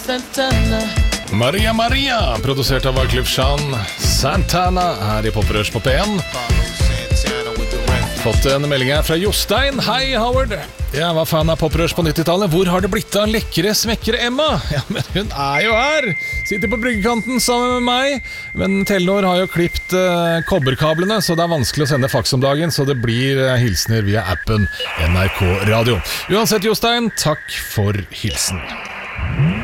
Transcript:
Maria Maria, produsert av Wyclef Jean. Santana her i Poprush på P1. Fått en melding her fra Jostein. Hei, Howard. Jeg var fan av Poprush på 90-tallet. Hvor har det blitt av lekre, smekkere Emma? Ja, men hun er jo her. Sitter på bryggekanten sammen med meg. Men Telenor har jo klippet kobberkablene, så det er vanskelig å sende faks om dagen. Så det blir hilsener via appen NRK Radio. Uansett, Jostein, takk for hilsen.